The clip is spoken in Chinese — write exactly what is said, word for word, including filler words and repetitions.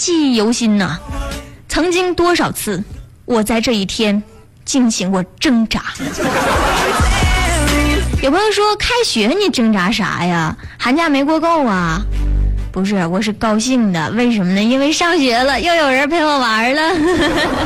记忆犹新呐、啊。曾经多少次，我在这一天进行过挣扎。有朋友说，开学你挣扎啥呀？寒假没过够啊？不是，我是高兴的。为什么呢？因为上学了，又有人陪我玩了。